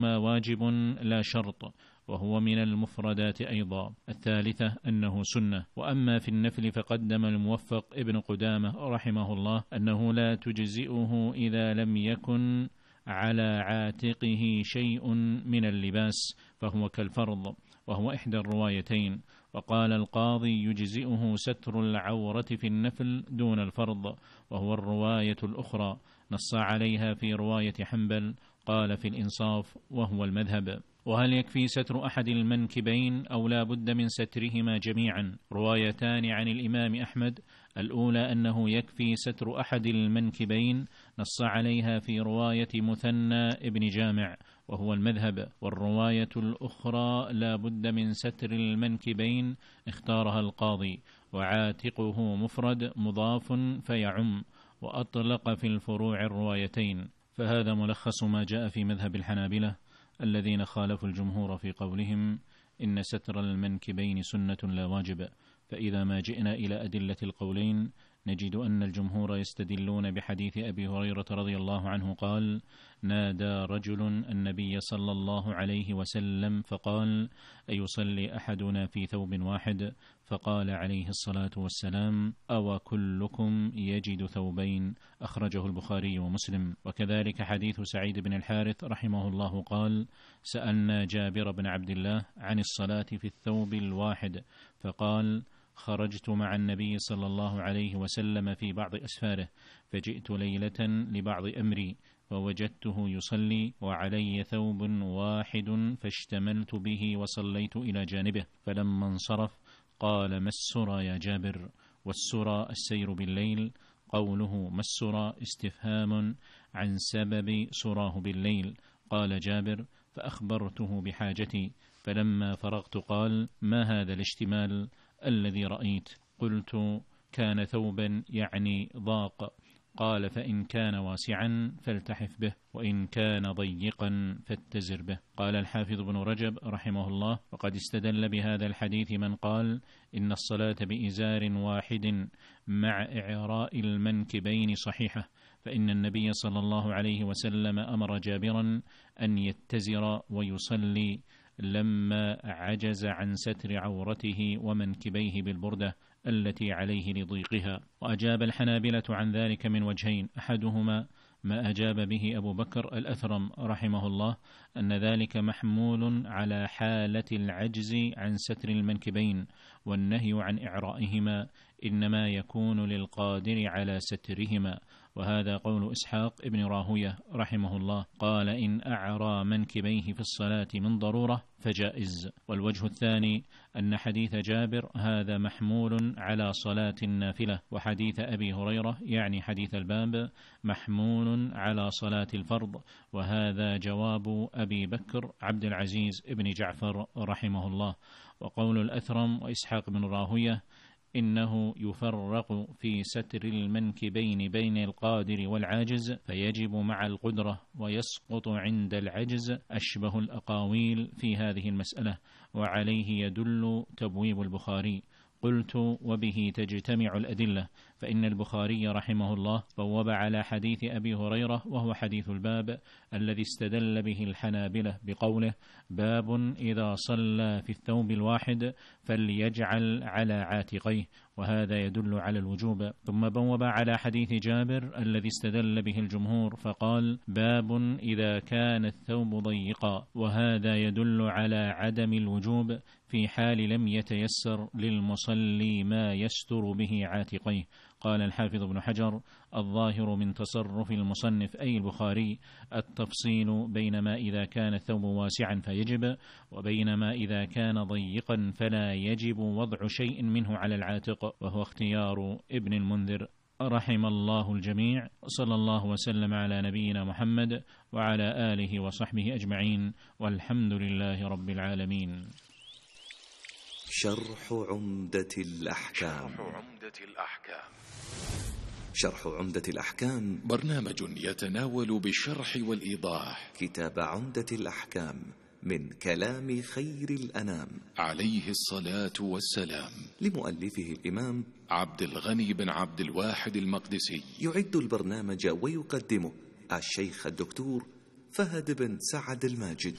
ما واجب لا شرط، وهو من المفردات أيضا. الثالثة أنه سنة. وأما في النفل فقدم الموفق ابن قدامة رحمه الله أنه لا تجزئه إذا لم يكن على عاتقه شيء من اللباس، فهو كالفرض، وهو إحدى الروايتين. وقال القاضي يجزئه ستر العورة في النفل دون الفرض، وهو الرواية الأخرى، نص عليها في رواية حنبل، قال في الإنصاف وهو المذهب. وهل يكفي ستر أحد المنكبين أو لا بد من سترهما جميعا؟ روايتان عن الإمام أحمد، الأولى أنه يكفي ستر أحد المنكبين، نص عليها في رواية مثنى ابن جامع، وهو المذهب. والرواية الأخرى لا بد من ستر المنكبين، اختارها القاضي، وعاتقه مفرد مضاف فيعم، وأطلق في الفروع الروايتين. فهذا ملخص ما جاء في مذهب الحنابلة الذين خالفوا الجمهور في قولهم إن ستر المنكبين سنة لا واجب. فإذا ما جئنا إلى أدلة القولين نجد أن الجمهور يستدلون بحديث أبي هريرة رضي الله عنه قال: نادى رجل النبي صلى الله عليه وسلم فقال: أيصلي أحدنا في ثوب واحد؟ فقال عليه الصلاة والسلام: أو كلكم يجد ثوبين؟ أخرجه البخاري ومسلم. وكذلك حديث سعيد بن الحارث رحمه الله قال: سألنا جابر بن عبد الله عن الصلاة في الثوب الواحد، فقال: خرجت مع النبي صلى الله عليه وسلم في بعض أسفاره، فجئت ليلة لبعض أمري فوجدته يصلي وعلي ثوب واحد، فاشتملت به وصليت إلى جانبه، فلما انصرف قال: ما السرى يا جابر؟ والسرى السير بالليل. قوله ما السرى استفهام عن سبب سراه بالليل. قال جابر: فأخبرته بحاجتي، فلما فرغت قال: ما هذا الاشتمال الذي رأيت؟ قلت: كان ثوبا يعني ضاق. قال: فإن كان واسعا فالتحف به، وإن كان ضيقا فاتزر به. قال الحافظ بن رجب رحمه الله: وقد استدل بهذا الحديث من قال إن الصلاة بإزار واحد مع إعراء المنكبين صحيحة، فإن النبي صلى الله عليه وسلم أمر جابرا أن يتزر ويصلي لما عجز عن ستر عورته ومنكبيه بالبردة التي عليه لضيقها. وأجاب الحنابلة عن ذلك من وجهين: أحدهما ما أجاب به أبو بكر الأثرم رحمه الله، أن ذلك محمول على حالة العجز عن ستر المنكبين، والنهي عن إعرائهما إنما يكون للقادر على سترهما، وهذا قول إسحاق ابن راهوية رحمه الله، قال: إن أعرى منكبيه في الصلاة من ضرورة فجائز. والوجه الثاني أن حديث جابر هذا محمول على صلاة النافلة، وحديث أبي هريرة يعني حديث الباب محمول على صلاة الفرض، وهذا جواب أبي بكر عبد العزيز ابن جعفر رحمه الله. وقول الأثرم وإسحاق بن راهوية إنه يفرق في ستر المنكبين بين القادر والعاجز، فيجب مع القدرة ويسقط عند العجز، أشبه الأقاويل في هذه المسألة، وعليه يدل تبويب البخاري. قلت: وبه تجتمع الأدلة، فإن البخاري رحمه الله بوب على حديث أبي هريرة، وهو حديث الباب الذي استدل به الحنابلة بقوله: باب إذا صلى في الثوب الواحد فليجعل على عاتقيه، وهذا يدل على الوجوب. ثم بوب على حديث جابر الذي استدل به الجمهور فقال: باب إذا كان الثوب ضيقا، وهذا يدل على عدم الوجوب في حال لم يتيسر للمصلي ما يستر به عاتقيه. قال الحافظ ابن حجر: الظاهر من تصرف المصنف أي البخاري التفصيل بين ما إذا كان الثوب واسعا فيجب، وبين ما إذا كان ضيقا فلا يجب وضع شيء منه على العاتق، وهو اختيار ابن المنذر رحم الله الجميع. صلى الله وسلم على نبينا محمد وعلى آله وصحبه أجمعين، والحمد لله رب العالمين. شرح عمدة الأحكام. شرح عمدة الأحكام برنامج يتناول بالشرح والإيضاح كتاب عمدة الأحكام من كلام خير الأنام عليه الصلاة والسلام، لمؤلفه الإمام عبد الغني بن عبد الواحد المقدسي. يعد البرنامج ويقدمه الشيخ الدكتور فهد بن سعد الماجد.